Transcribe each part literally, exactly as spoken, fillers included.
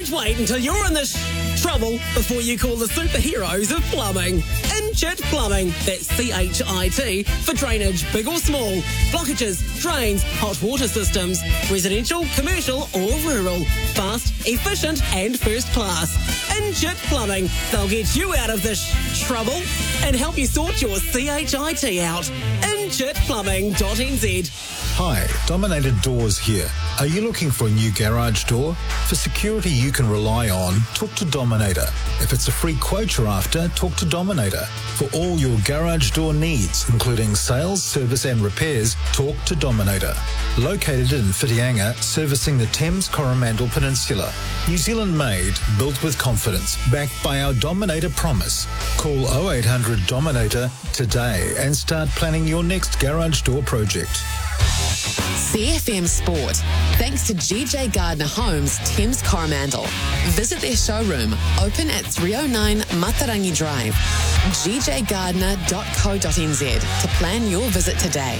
Don't wait until you're in this trouble before you call the superheroes of plumbing. Inchit Plumbing, that's C H I T, for drainage, big or small, blockages, drains, hot water systems, residential, commercial or rural, fast, efficient and first class. Inchit Plumbing, they'll get you out of this trouble and help you sort your C H I T out. inchit plumbing dot n z. Hi, Dominator Doors here. Are you looking for a new garage door? For security you can rely on, talk to Dominator. If it's a free quote you're after, talk to Dominator. For all your garage door needs, including sales, service and repairs, talk to Dominator. Located in Whitianga, servicing the Thames Coromandel Peninsula. New Zealand made, built with confidence, backed by our Dominator promise. Call oh eight hundred Dominator today and start planning your next garage door project. C F M Sport, thanks to G J Gardner Homes, Thames Coromandel. Visit their showroom, open at three oh nine Matarangi Drive, g j gardner dot co dot n z to plan your visit today.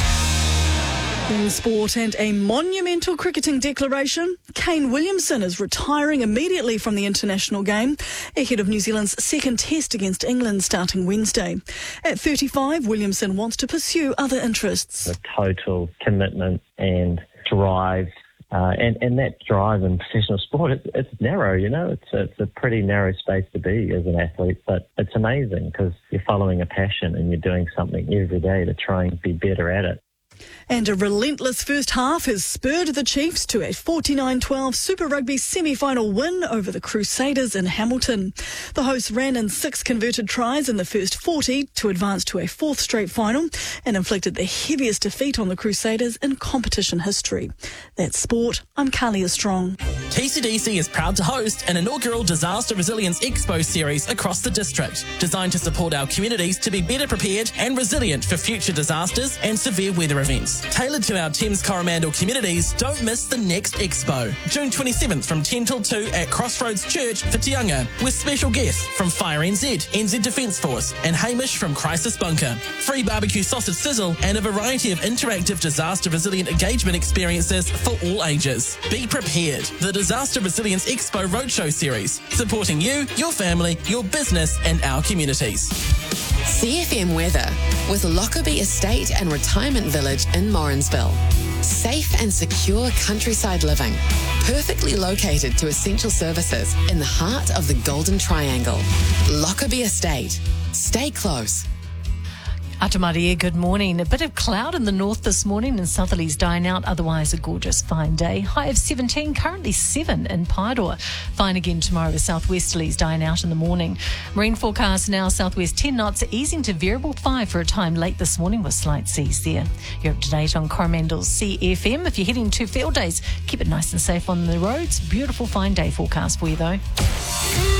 In sport and a monumental cricketing declaration, Kane Williamson is retiring immediately from the international game ahead of New Zealand's second test against England starting Wednesday. At thirty-five, Williamson wants to pursue other interests. The total commitment and drive, uh, and, and that drive in professional sport, it's, it's narrow, you know, it's, it's a pretty narrow space to be as an athlete, but it's amazing because you're following a passion and you're doing something every day to try and be better at it. And a relentless first half has spurred the Chiefs to a forty-nine twelve Super Rugby semi-final win over the Crusaders in Hamilton. The hosts ran in six converted tries in the first forty to advance to a fourth straight final and inflicted the heaviest defeat on the Crusaders in competition history. That's sport. I'm Kalia Strong. T C D C is proud to host an inaugural Disaster Resilience Expo series across the district, designed to support our communities to be better prepared and resilient for future disasters and severe weather events. Tailored to our Thames Coromandel communities, don't miss the next expo, June twenty-seventh from ten till two at Crossroads Church, Whitianga, with special guests from Fire N Z, N Z Defence Force and Hamish from Crisis Bunker. Free barbecue sausage sizzle and a variety of interactive disaster resilient engagement experiences for all ages. Be prepared. The Disaster Resilience Expo Roadshow Series, supporting you, your family, your business and our communities. C F M weather with Lockerbie Estate and Retirement Village in Morrinsville. Safe and secure countryside living, perfectly located to essential services in the heart of the Golden Triangle. Lockerbie Estate. Stay close. Atamaria, good morning. A bit of cloud in the north this morning and southerlies dying out, otherwise a gorgeous fine day. High of seventeen, currently seven in Paeroa. Fine again tomorrow with southwesterlies dying out in the morning. Marine forecast now, southwest ten knots, easing to variable five for a time late this morning with slight seas there. You're up to date on Coromandel's C F M. If you're heading to field days, keep it nice and safe on the roads. Beautiful fine day forecast for you though.